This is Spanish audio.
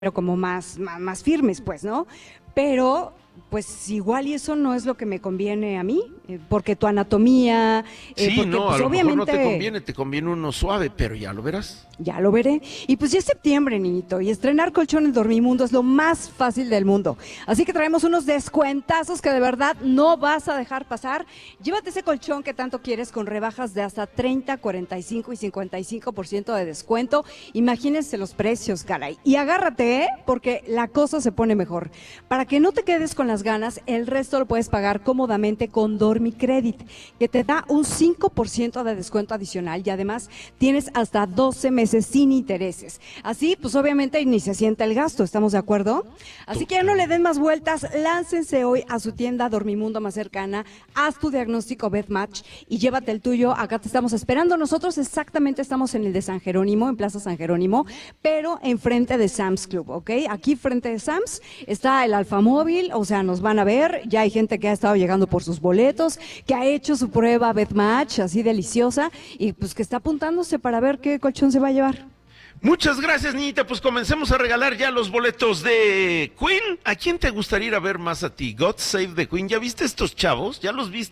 pero como más firmes, pues, ¿no? Pero, pues igual y eso no es lo que me conviene a mí, porque tu anatomía, Sí, porque no, a pues lo mejor no obviamente te conviene uno suave, pero ya lo verás. ya lo veré. Y pues ya es septiembre, niñito, y estrenar colchón en Dormimundo es lo más fácil del mundo. Así que traemos unos descuentazos que de verdad no vas a dejar pasar. Llévate ese colchón que tanto quieres con rebajas de hasta 30, 45 y 55% de descuento. Imagínense los precios, caray. Y agárrate, ¿eh? Porque la cosa se pone mejor. Para que no te quedes con las ganas, el resto lo puedes pagar cómodamente con Dormicredit, que te da un 5% de descuento adicional y además tienes hasta 12 meses sin intereses. Así, pues obviamente ni se sienta el gasto, ¿estamos de acuerdo? Así que ya no le den más vueltas, láncense hoy a su tienda Dormimundo más cercana, haz tu diagnóstico BedMatch y llévate el tuyo. Acá te estamos esperando. Nosotros exactamente estamos en el de San Jerónimo, en Plaza San Jerónimo, pero enfrente de Sam's Club, ¿ok? Aquí frente de Sam's está el Alfamóvil, o sea, nos van a ver. Ya hay gente que ha estado llegando por sus boletos, que ha hecho su prueba BedMatch, así deliciosa, y pues que está apuntándose para ver qué colchón se va a llevar. Muchas gracias, niñita. Pues comencemos a regalar ya los boletos de Queen. ¿A quién te gustaría ir a ver más a ti? God Save the Queen. ¿Ya viste estos chavos? ¿Ya los viste?